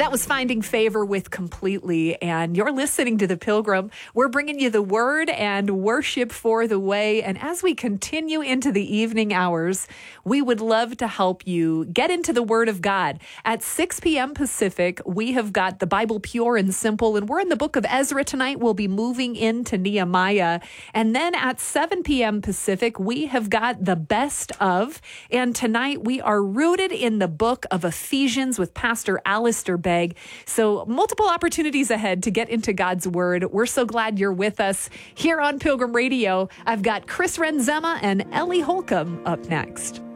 That was Finding Favor with Completely, and you're listening to The Pilgrim. We're bringing you the word and worship for the way, and as we continue into the evening hours, we would love to help you get into the Word of God. At 6 p.m. Pacific, we have got the Bible Pure and Simple, and we're in the book of Ezra tonight. We'll be moving into Nehemiah, and then at 7 p.m. Pacific, we have got the Best Of, and tonight we are rooted in the book of Ephesians with Pastor Alistair Begg. So multiple opportunities ahead to get into God's Word. We're so glad you're with us here on Pilgrim Radio. I've got Chris Renzema and Ellie Holcomb up next.